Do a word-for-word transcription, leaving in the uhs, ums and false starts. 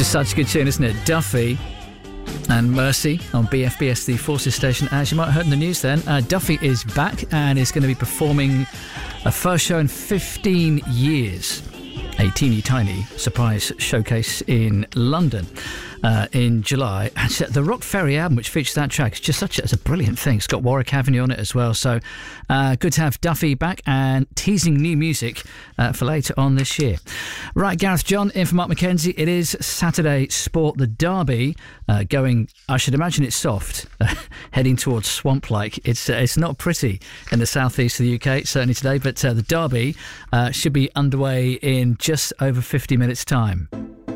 Just such a good tune, isn't it? Duffy and Mercy on B F B S, the Forces station. As you might have heard in the news then, uh, Duffy is back and is going to be performing a first show in fifteen years. A teeny tiny surprise showcase in London uh, in July. And the Rock Ferry album, which features that track, is just such a, it's a brilliant thing. It's got Warwick Avenue on it as well. So uh, good to have Duffy back and teasing new music uh, for later on this year. Right, Gareth John in for Mark McKenzie. It is Saturday Sport, the Derby uh, going, I should imagine it's soft, uh, heading towards swamp-like. It's, uh, it's not pretty in the southeast of the U K, certainly today, but uh, the Derby uh, should be underway in just over fifty minutes' time.